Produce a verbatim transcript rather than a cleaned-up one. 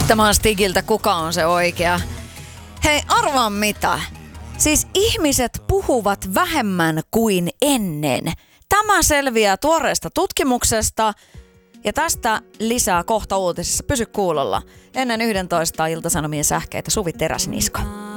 Tämä on Stigiltä Kuka on se oikea. Hei, arvaa mitä. Siis ihmiset puhuvat vähemmän kuin ennen. Tämä selviää tuoreesta tutkimuksesta ja tästä lisää kohta uutisissa. Pysy kuulolla. Ennen yhdentoista Ilta-Sanomien sähkeitä Suvi Teräsnisko.